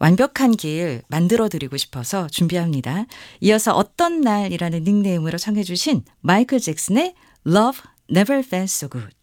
완벽한 길 만들어 드리고 싶어서 준비합니다. 이어서 어떤 날이라는 닉네임으로 청해 주신 마이클 잭슨의 Love Never Felt So Good.